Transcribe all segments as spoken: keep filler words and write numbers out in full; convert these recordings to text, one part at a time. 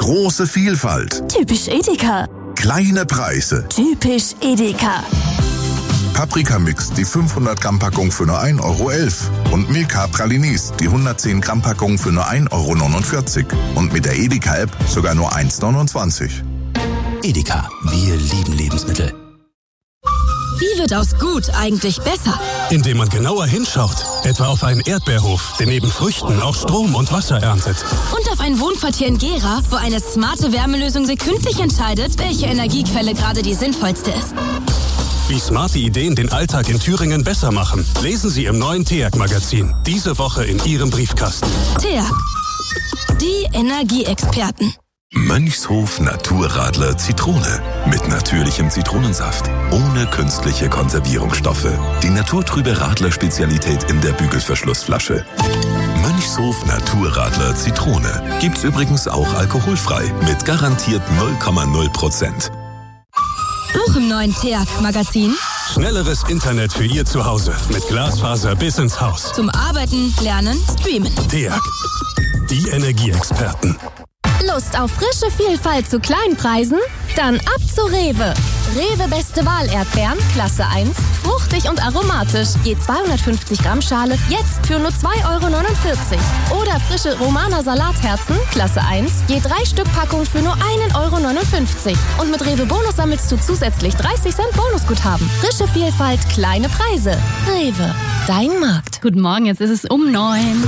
Große Vielfalt. Typisch Edeka. Kleine Preise. Typisch Edeka. Paprika-Mix, die fünfhundert Gramm Packung für nur ein Euro elf. Und Milka Pralinis, die hundertzehn Gramm Packung für nur ein Euro neunundvierzig. Und mit der Edeka-App sogar nur eins neunundzwanzig. Edeka, wir lieben Lebensmittel. Wie wird aus gut eigentlich besser? Indem man genauer hinschaut. Etwa auf einen Erdbeerhof, der neben Früchten auch Strom und Wasser erntet. Und auf ein Wohnquartier in Gera, wo eine smarte Wärmelösung sekündlich entscheidet, welche Energiequelle gerade die sinnvollste ist. Wie smarte Ideen den Alltag in Thüringen besser machen, lesen Sie im neuen T E A G-Magazin. Diese Woche in Ihrem Briefkasten. T E A G, die Energieexperten. Mönchshof Naturradler Zitrone. Mit natürlichem Zitronensaft. Ohne künstliche Konservierungsstoffe. Die naturtrübe Radler-Spezialität in der Bügelverschlussflasche. Mönchshof Naturradler Zitrone. Gibt's übrigens auch alkoholfrei. Mit garantiert null Komma null Prozent. Auch im neuen T E A G-Magazin. Schnelleres Internet für Ihr Zuhause. Mit Glasfaser bis ins Haus. Zum Arbeiten, Lernen, Streamen. T E A G, die Energieexperten. Lust auf frische Vielfalt zu Kleinpreisen? Dann ab zu Rewe. Rewe Beste Wahl Erdbeeren, Klasse eins, fruchtig und aromatisch. Je zweihundertfünfzig Gramm Schale, jetzt für nur zwei Euro neunundvierzig. Oder frische Romana Salatherzen, Klasse eins, je drei Stück Packung für nur ein Euro neunundfünfzig. Und mit Rewe Bonus sammelst du zusätzlich dreißig Cent Bonusguthaben. Frische Vielfalt, kleine Preise. Rewe, dein Markt. Guten Morgen, jetzt ist es um neun.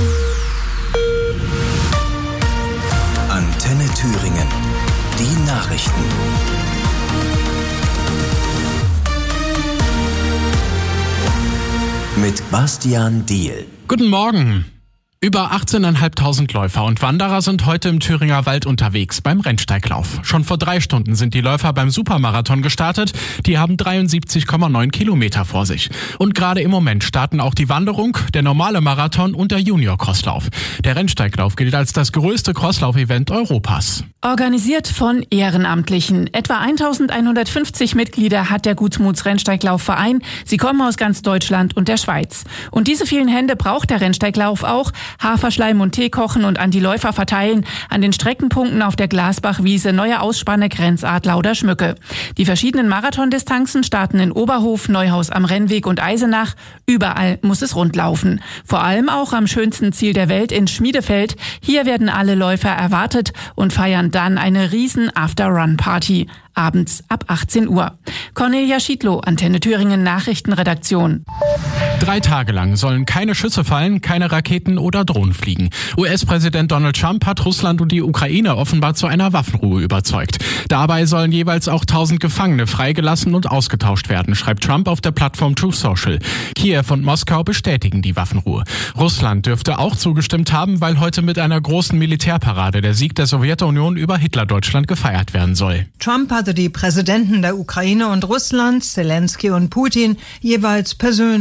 Antenne Thüringen. Die Nachrichten. Mit Bastian Diehl. Guten Morgen. Über achtzehntausendfünfhundert Läufer und Wanderer sind heute im Thüringer Wald unterwegs beim Rennsteiglauf. Schon vor drei Stunden sind die Läufer beim Supermarathon gestartet. Die haben dreiundsiebzig Komma neun Kilometer vor sich. Und gerade im Moment starten auch die Wanderung, der normale Marathon und der Junior-Crosslauf. Der Rennsteiglauf gilt als das größte Crosslauf-Event Europas. Organisiert von Ehrenamtlichen. Etwa eintausendeinhundertfünfzig Mitglieder hat der Gutsmuts-Rennsteiglaufverein. Sie kommen aus ganz Deutschland und der Schweiz. Und diese vielen Hände braucht der Rennsteiglauf auch. Haferschleim und Tee kochen und an die Läufer verteilen. An den Streckenpunkten auf der Glasbachwiese, neue Ausspanne, Grenzadler oder Schmücke. Die verschiedenen Marathondistanzen starten in Oberhof, Neuhaus am Rennweg und Eisenach. Überall muss es rund laufen. Vor allem auch am schönsten Ziel der Welt in Schmiedefeld. Hier werden alle Läufer erwartet und feiern dann eine riesen After-Run-Party. Abends ab achtzehn Uhr. Cornelia Schiedlow, Antenne Thüringen Nachrichtenredaktion. Drei Tage lang sollen keine Schüsse fallen, keine Raketen oder Drohnen fliegen. U S-Präsident Donald Trump hat Russland und die Ukraine offenbar zu einer Waffenruhe überzeugt. Dabei sollen jeweils auch tausend Gefangene freigelassen und ausgetauscht werden, schreibt Trump auf der Plattform Truth Social. Kiew und Moskau bestätigen die Waffenruhe. Russland dürfte auch zugestimmt haben, weil heute mit einer großen Militärparade der Sieg der Sowjetunion über Hitler-Deutschland gefeiert werden soll. Trump hatte die Präsidenten der Ukraine und Russlands, Zelensky und Putin, jeweils persönlich